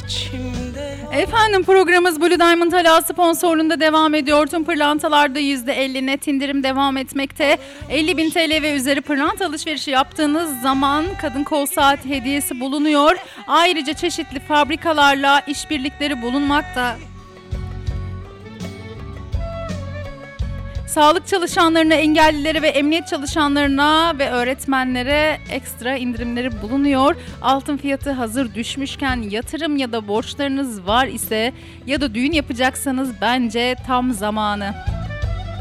Efendim programımız Blue Diamond Hala sponsorluğunda devam ediyor. Tüm pırlantalarda %50 net indirim devam etmekte. 50.000 TL ve üzeri pırlanta alışverişi yaptığınız zaman kadın kol saati hediyesi bulunuyor. Ayrıca çeşitli fabrikalarla işbirlikleri bulunmakta. Sağlık çalışanlarına, engellilere ve emniyet çalışanlarına ve öğretmenlere ekstra indirimleri bulunuyor. Altın fiyatı hazır düşmüşken yatırım ya da borçlarınız var ise ya da düğün yapacaksanız bence tam zamanı.